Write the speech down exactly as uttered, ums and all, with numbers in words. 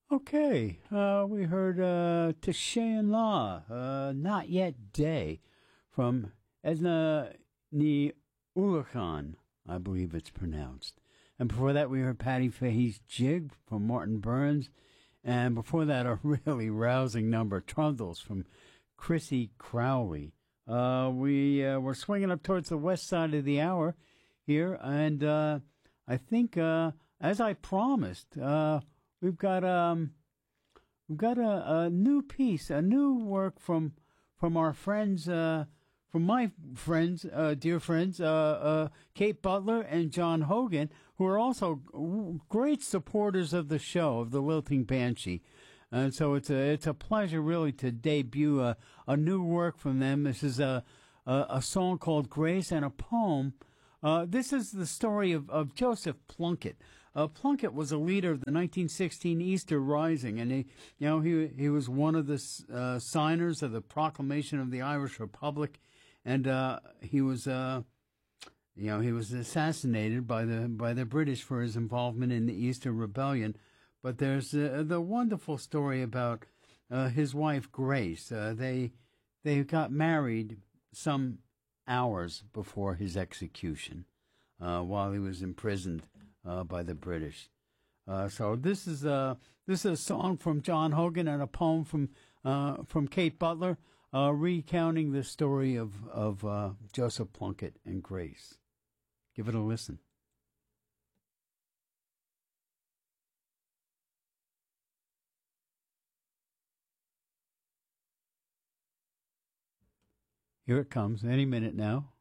Okay, uh, we heard uh, Tashayan Law, uh, Not Yet Day, from Edna Ni Ulakan, I believe it's pronounced. And before that, we heard Patty Fahey's Jig from Martin Burns. And before that, a really rousing number, Trundles from Chrissy Crowley. Uh, we uh, we're swinging up towards the west side of the hour here, and uh, I think, uh, as I promised, uh, we've got um we've got a, a new piece, a new work from from our friends, uh, from my friends, uh, dear friends, uh, uh, Kate Butler and John Hogan, who are also great supporters of the show, of the Lilting Banshee. And so it's a it's a pleasure really to debut a, a new work from them. This is a a, a song called Grace and a poem. Uh, this is the story of, of Joseph Plunkett. Uh, Plunkett was a leader of the nineteen sixteen Easter Rising, and he, you know, he he was one of the uh, signers of the Proclamation of the Irish Republic, and uh, he was, uh, you know, he was assassinated by the by the British for his involvement in the Easter Rebellion. But there's uh, the wonderful story about uh, his wife Grace. Uh, they they got married some hours before his execution, uh, while he was imprisoned uh, by the British. Uh, so this is a this is a song from John Hogan and a poem from uh, from Kate Butler, uh, recounting the story of of uh, Joseph Plunkett and Grace. Give it a listen. Here it comes, any minute now.